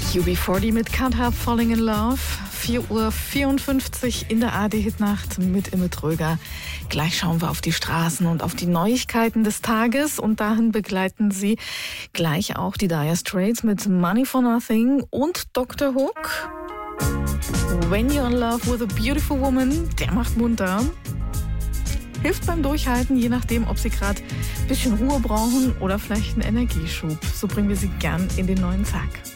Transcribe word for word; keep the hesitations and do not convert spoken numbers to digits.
U B vierzig mit Can't Help Falling in Love. vier Uhr vierundfünfzig in der A R D-Hitnacht mit Imme Tröger. Gleich schauen wir auf die Straßen und auf die Neuigkeiten des Tages. Und dahin begleiten Sie gleich auch die Dire Straits mit Money for Nothing und Doktor Hook. When You're in Love with a Beautiful Woman, der macht munter. Hilft beim Durchhalten, je nachdem, ob Sie gerade ein bisschen Ruhe brauchen oder vielleicht einen Energieschub. So bringen wir Sie gern in den neuen Tag.